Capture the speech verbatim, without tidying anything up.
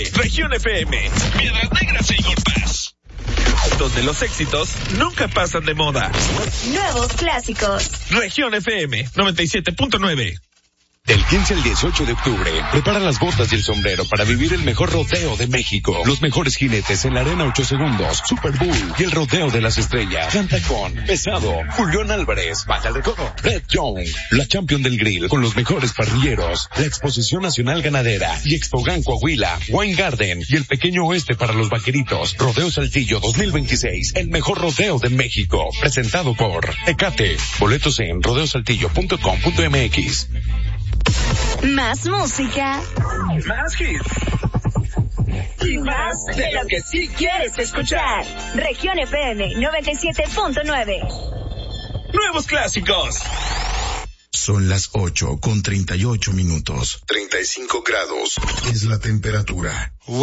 Región F M, Piedras Negras e Igor Paz, donde los éxitos nunca pasan de moda. Nuevos clásicos. Región F M noventa y siete punto nueve. Del quince al dieciocho de octubre, prepara las botas y el sombrero para vivir el mejor rodeo de México. Los mejores jinetes en la arena ocho segundos, Super Bull y el rodeo de las estrellas. Canta con Pesado, Julián Álvarez, Baja el Recodo, Red Young, la Champion del Grill con los mejores parrilleros, la Exposición Nacional Ganadera y Expogan Coahuila, Wine Garden y el Pequeño Oeste para los vaqueritos. Rodeo Saltillo dos mil veintiséis, el mejor rodeo de México. Presentado por Tecate. Boletos en rodeosaltillo punto com punto m x. Más música. Más hits. Y más de lo que sí quieres escuchar. Región F M noventa y siete punto nueve. Nuevos clásicos. Son las ocho con treinta y ocho minutos. treinta y cinco grados. Es la temperatura.